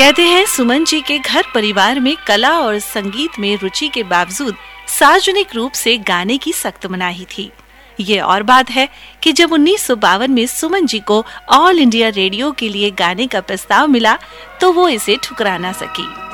कहते हैं सुमन जी के घर परिवार में कला और संगीत में रुचि के बावजूद सार्वजनिक रूप से गाने की सख्त मनाही थी। ये और बात है कि जब 1952 में सुमन जी को ऑल इंडिया रेडियो के लिए गाने का प्रस्ताव मिला तो वो इसे ठुकरा ना सकी।